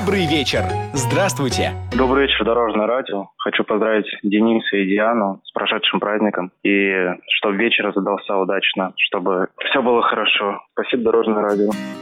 Добрый вечер. Здравствуйте. Добрый вечер, Дорожное радио. Хочу поздравить Дениса и Диану с прошедшим праздником. И чтобы вечер задался удачно, чтобы все было хорошо. Спасибо, Дорожное радио.